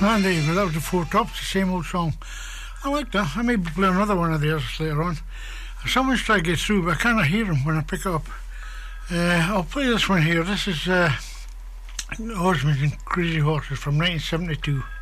Andy, that was the Four Tops, the same old song. I like that. I may be playing another one of theirs later on. Someone's trying to get through, but I cannot hear them when I pick up. I'll play this one here. This is Osmonds and Crazy Horses from 1972.